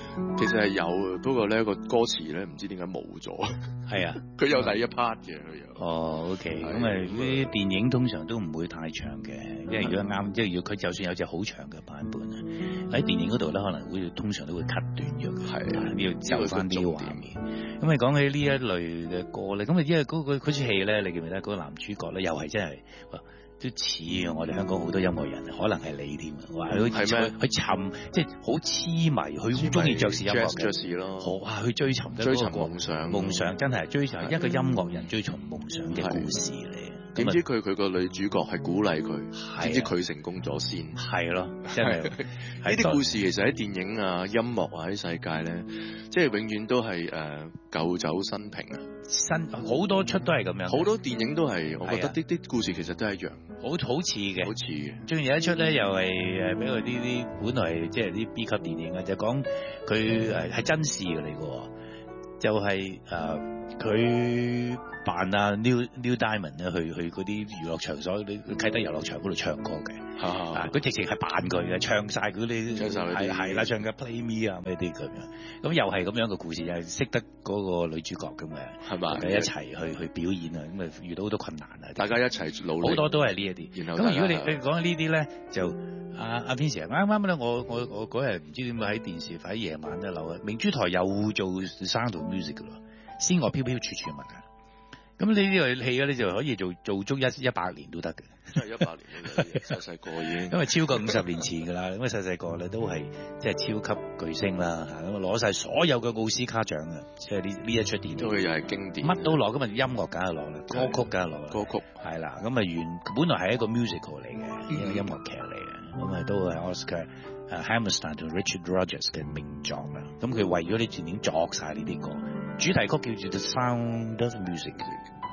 其實係有，不過咧個歌詞咧唔知點解冇咗。 係啊， 佢有第一 part 嘅佢有。 哦，OK，咁啊呢啲電影通常都唔會太長嘅，因為如果啱，即係如果佢就算有隻好長嘅版本啊，喺電影嗰度咧可能會通常都會 cut 短咗嘅，係要就翻啲畫面。咁你講起呢一類嘅歌咧，咁啊因為嗰出戲咧，你記唔記得嗰個男主角咧又係真係都似我哋香港好多音樂人，可能係你添啊！話佢佢沉，即係好痴迷，佢好中意爵士音樂嘅， 爵士咯， 哇！去追尋夢想， 夢想真係追尋一個音樂人追尋夢想嘅故事嚟。 點知佢個女主角係鼓勵佢，點知佢成功咗先？係咯，真係呢啲故事其實喺電影啊、音樂啊喺世界咧，即係永遠都係舊酒新瓶啊！ 好多出都係咁樣， 好多電影都係，我覺得啲故事其實都係一樣， 好似嘅， 好似嘅。 仲有一出咧，又係俾佢啲本來係即係啲 B 級電影啊，就講佢係真事嘅嚟嘅，就係佢扮啊 Neil Diamond 咧去嗰啲娛樂場所，啟德遊樂場嗰度唱歌嘅。佢直情係扮佢嘅，唱晒嗰啲，係啦，唱嘅 Play Me 啊，咩啲咁樣。咁又係咁樣嘅故事，又係識得嗰個女主角咁嘅，係嘛？一齊去表演啊，咁啊遇到好多困難啊，大家一齊努力，好多都係呢一啲。咁如果你講呢啲咧，就阿天時啱啱咧，我嗰日唔知點解喺電視喺夜晚咧留明珠台又做 Sound of Music 噶咯，仙樂飄飄處處聞啊。咁呢啲類戲咧，就可以做足100年都得嘅，真係100年都得。細個已經，因為超過50年前噶啦，咁啊細個咧都係即係超級巨星啦，嚇咁啊攞晒所有嘅奧斯卡獎嘅，即係呢一出電影，都又係經典，乜都攞，咁啊音樂梗係攞啦，歌曲梗係攞啦，歌曲係啦，咁啊本來係一個 musical 嚟嘅，一個音樂劇嚟嘅，咁啊都係 Oscar Hammerstein 同 Richard Rodgers 嘅名作啦，咁佢為咗啲電影作晒呢啲歌。主題曲叫做 The Sound of Music。